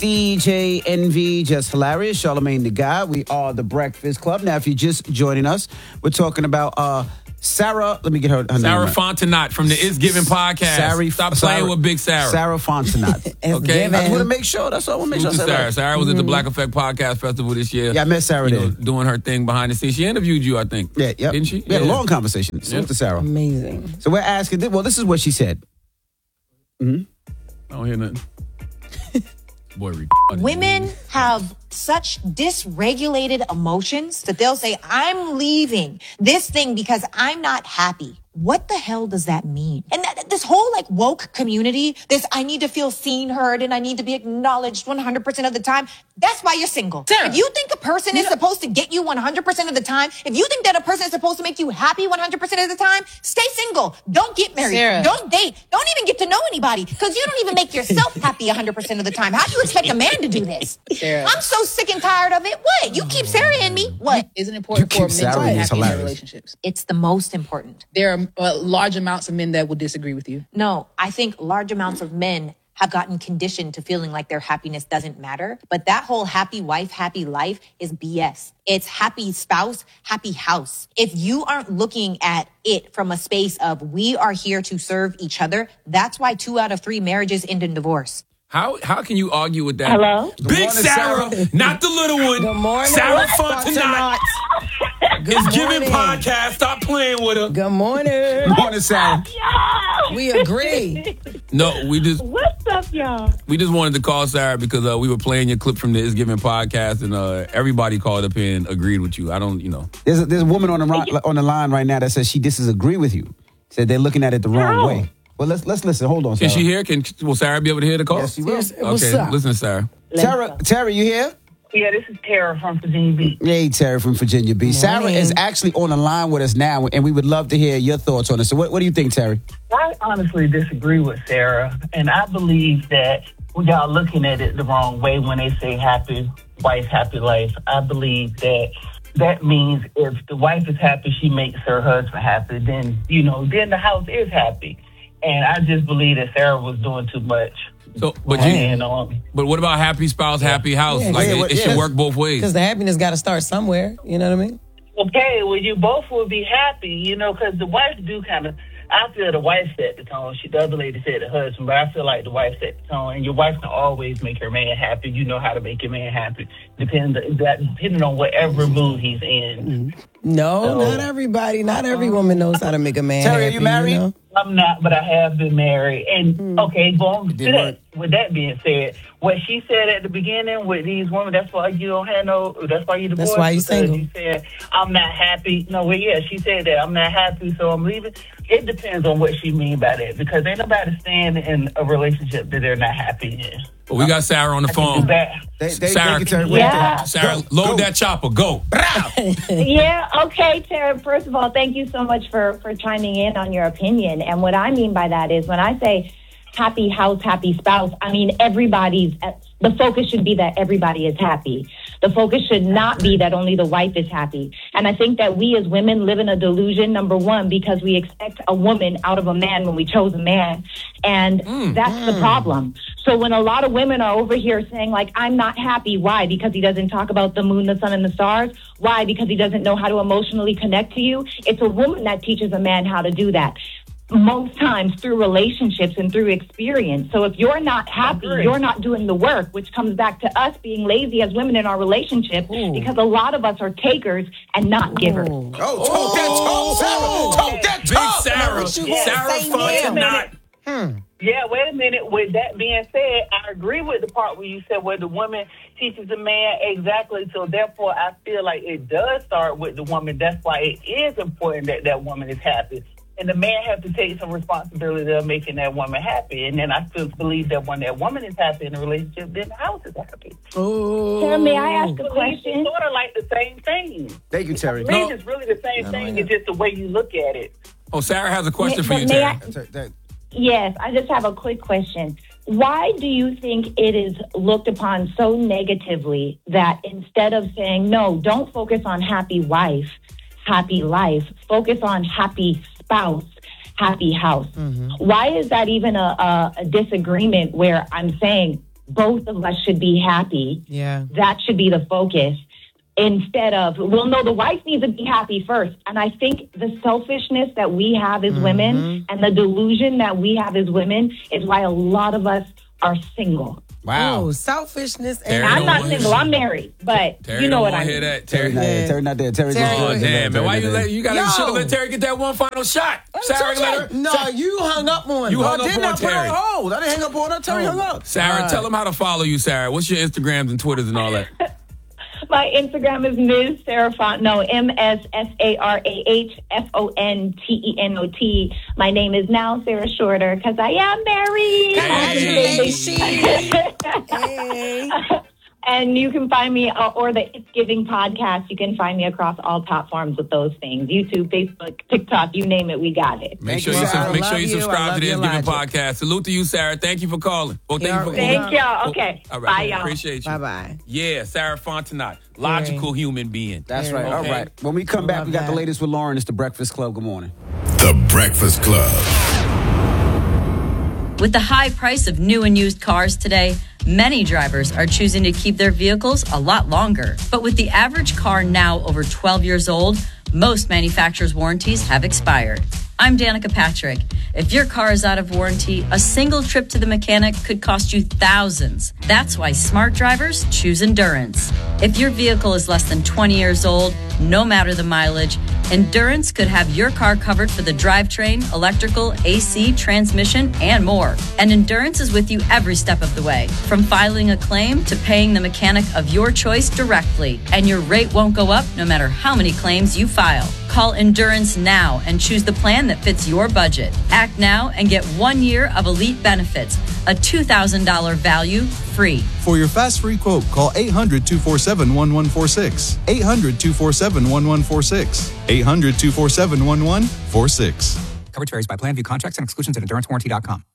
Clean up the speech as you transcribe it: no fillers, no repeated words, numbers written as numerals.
DJ Envy, just hilarious. Charlamagne the Guy. We are the Breakfast Club. Now, if you're just joining us, we're talking about Sarah. Let me get her name. Sarah right. Fontenot from the It's Giving podcast. Stop playing with Big Sarah. Sarah Fontenot. Okay, I just want to make sure. That's all I want to make sure. Sarah was at the Black Effect Podcast Festival this year. Yeah, I met Sarah there. Doing her thing behind the scenes. She interviewed you, I think. Yeah, yep. Didn't she? We had a long conversation. Salute to Sarah. Amazing. So we're asking. Well, this is what she said. I don't hear nothing. Boy, women have such dysregulated emotions that they'll say, I'm leaving this thing because I'm not happy. What the hell does that mean? And this whole like woke community, this I need to feel seen, heard, and I need to be acknowledged 100% of the time. That's why you're single. Sarah, if you think a person is supposed to get you 100% of the time, if you think that a person is supposed to make you happy 100% of the time, stay single. Don't get married. Sarah. Don't date. Don't even get to know anybody because you don't even make yourself happy 100% of the time. How do you expect a man to do this? Sarah. I'm so sick and tired of it. What? You keep Sarah me. What? Isn't it important for men to be happy in their relationships? It's the most important. There are large amounts of men that will disagree with you. No, I think large amounts of men have gotten conditioned to feeling like their happiness doesn't matter. But that whole happy wife, happy life is BS. It's happy spouse, happy house. If you aren't looking at it from a space of we are here to serve each other, that's why 2 out of 3 marriages end in divorce. How can you argue with that? Hello? Big morning, Sarah, not the little one. Good morning. Sarah Fontenot. It's Giving morning. podcast. Stop playing with her. Good morning. Good morning, Sarah. We agree. No, What's up, y'all? we just wanted to call Sarah because we were playing your clip from the It's Giving podcast, and everybody called up here and agreed with you. I don't, There's a woman on the line right now that says she disagree with you. Said they're looking at it the wrong way. Well, let's listen. Hold on, Sarah. Can she hear? Will Sarah be able to hear the call? Yes, she will. What's up? Listen, Sarah. Tara, you here? Yeah, this is Tara from Virginia Beach. Hey, Tara from Virginia Beach. Sarah is actually on the line with us now, and we would love to hear your thoughts on it. So what do you think, Terry? I honestly disagree with Sarah, and I believe that we are looking at it the wrong way when they say happy wife, happy life. I believe that means if the wife is happy, she makes her husband happy, then the house is happy. And I just believe that Sarah was doing too much. So, but what about happy spouse, happy house? It should work both ways. Because the happiness got to start somewhere. You know what I mean? Okay, well, you both will be happy, because the wife do kind of, I feel the wife set the tone. The other lady said the husband, but I feel like the wife set the tone. And your wife can always make her man happy. You know how to make your man happy, depending on whatever mood he's in. No, not everybody. Not every woman knows how to make a man Terry, happy. are you married? I'm not, but I have been married. And, okay, going to that. With that being said, what she said at the beginning with these women, that's why you don't have that's why you divorced. That's why you single. You said, I'm not happy. No, well, yeah, she said that. I'm not happy, so I'm leaving. It depends on what she mean by that, because ain't nobody staying in a relationship that they're not happy in. Well, we got Sarah on the phone. Sarah, load that chopper. Go. Yeah, okay, Tara. First of all, thank you so much for chiming in on your opinion. And what I mean by that is when I say happy house, happy spouse, I mean the focus should be that everybody is happy. The focus should not be that only the wife is happy. And I think that we as women live in a delusion, number one, because we expect a woman out of a man when we chose a man. And that's the problem. So when a lot of women are over here saying, like, I'm not happy, why? Because he doesn't talk about the moon, the sun, and the stars? Why? Because he doesn't know how to emotionally connect to you? It's a woman that teaches a man how to do that. Most times through relationships and through experience. So if you're not happy, you're not doing the work, which comes back to us being lazy as women in our relationship, because a lot of us are takers and not givers. Talk that talk, Sarah. Big Sarah Fontenot. Yeah, wait a minute. With that being said, I agree with the part where you said where the woman teaches the man exactly. So therefore, I feel like it does start with the woman. That's why it is important that that woman is happy. And the man has to take some responsibility of making that woman happy. And then I still believe that when that woman is happy in a relationship, then the house is happy. Sarah, may I ask a question? It's sort of like the same thing. Thank you, Terry. I believe it's really the same thing. It's just the way you look at it. Oh, Sarah has a question for you, May Terry. Yes, I just have a quick question. Why do you think it is looked upon so negatively that instead of saying, no, don't focus on happy wife, happy life, focus on happy spouse, happy house? Why is that even a disagreement where I'm saying both of us should be happy. Yeah. That should be the focus. Instead of, well, no, the wife needs to be happy first. And I think the selfishness that we have as women and the delusion that we have as women is why a lot of us are single. Wow. Oh, selfishness. Terry, I'm don't not want single. to- I'm married, but Terry you know don't what wanna I hear mean. that. Terry. Terry not there. Terry just Terry- Oh, joined. damn, man. Why you Terry you gotta Yo. should have let Terry get that one final shot. Sarah, let her. No, you hung up on You me. hung up didn't on I put her Terry. on hold? I didn't hang up on her. Terry hung up. Sarah, tell them how to follow you, Sarah. What's your Instagrams and Twitters and all that? My Instagram is Ms. Sarah Fontenot, MSSARAHFONTENOT. My name is now Sarah Shorter because I am married. Hey. And you can find me, or the It's Giving podcast, you can find me across all platforms with those things. YouTube, Facebook, TikTok, you name it, we got it. Make Thank sure you, you Sarah. make sure Love you you. I subscribe love to the your It's Giving logic. podcast. Salute to you, Sarah. Thank you for calling. Well, thank you for Thank y'all. Okay. All right. Bye, y'all. Appreciate you. Bye-bye. Yeah, Sarah Fontenot. Logical human being. That's right. Okay. All right. When we come back, Love we got the that. latest with Lauren. It's the Breakfast Club. Good morning. The Breakfast Club. With the high price of new and used cars today, many drivers are choosing to keep their vehicles a lot longer. But with the average car now over 12 years old, most manufacturers' warranties have expired. I'm Danica Patrick. If your car is out of warranty, a single trip to the mechanic could cost you thousands. That's why smart drivers choose Endurance. If your vehicle is less than 20 years old, no matter the mileage, Endurance could have your car covered for the drivetrain, electrical, AC, transmission, and more. And Endurance is with you every step of the way, from filing a claim to paying the mechanic of your choice directly. And your rate won't go up no matter how many claims you file. Call Endurance now and choose the plan that fits your budget. Act now and get 1 year of elite benefits, a $2,000 value free. For your fast free quote, call 800-247-1146. 800-247-1146. 800-247-1146. Coverage varies by plan. View contracts and exclusions at EnduranceWarranty.com.